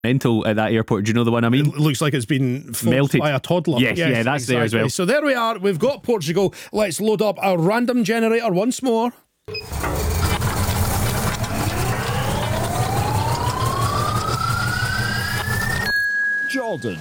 mental at that airport. Do you know the one I mean? It looks like it's been melted by a toddler. Yes, yeah, that's exactly. There as well. So there we are. We've got Portugal. Let's load up our random generator once more. Jordan,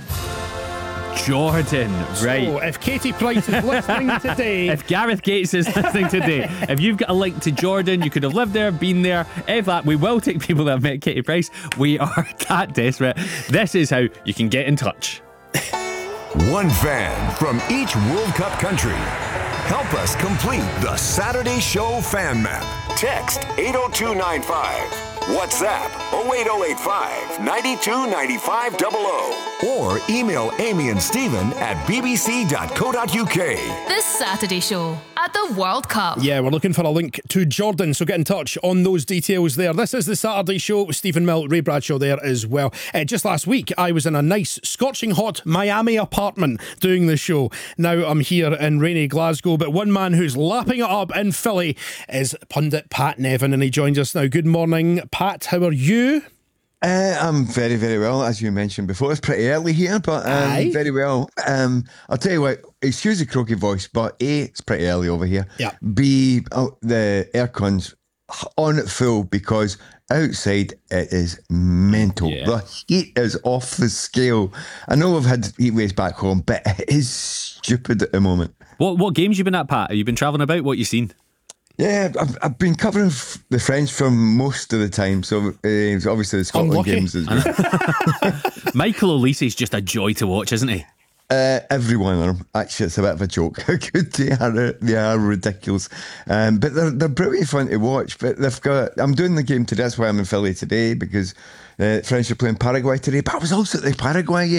right. So, if Katie Price is listening today, if Gareth Gates is listening today, if you've got a link to Jordan, you could have lived there, been there. If that, we will take people that have met Katie Price. We are that desperate. This is how you can get in touch. One fan from each World Cup country. Help us complete the Saturday Show fan map. Text 80295. WhatsApp 08085 929500. Or email Amy and Stephen at bbc.co.uk. This Saturday Show at the World Cup. Yeah, we're looking for a link to Jordan, so get in touch on those details there. This is the Saturday Show with Stephen Mill, Ray Bradshaw there as well. Just last week, I was in a nice, scorching hot Miami apartment doing the show. Now I'm here in rainy Glasgow, but one man who's lapping it up in Philly is pundit Pat Nevin, and he joins us now. Good morning, Pat. How are you? I'm very, very well, as you mentioned before. It's pretty early here, but very well. I'll tell you what, excuse the croaky voice, but A, it's pretty early over here. Yeah. B, the aircon's on at full because outside it is mental. Yeah. The heat is off the scale. I know we've had heat waves back home, but it is stupid at the moment. What games you been at, Pat? Have you been travelling about? What you seen? Yeah, I've been covering the French for most of the time, so obviously the Scotland Unlucky. games as well. Michael Olise's just a joy to watch, isn't he? Every one of them. Actually, it's a bit of a joke how good they are ridiculous. But they're pretty fun to watch. But I'm doing the game today. That's why I'm in Philly today, because French are playing Paraguay today. But I was also at the Paraguay